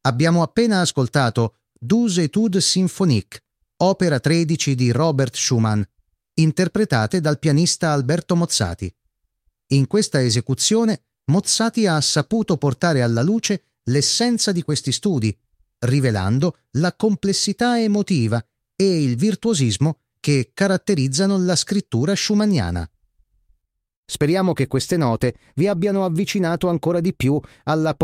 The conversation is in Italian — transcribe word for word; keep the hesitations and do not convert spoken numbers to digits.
Abbiamo appena ascoltato Douze Etudes symphoniques, opera tredici di Robert Schumann, interpretate dal pianista Alberto Mozzati. In questa esecuzione Mozzati ha saputo portare alla luce l'essenza di questi studi, rivelando la complessità emotiva e il virtuosismo che caratterizzano la scrittura schumanniana. Speriamo che queste note vi abbiano avvicinato ancora di più alla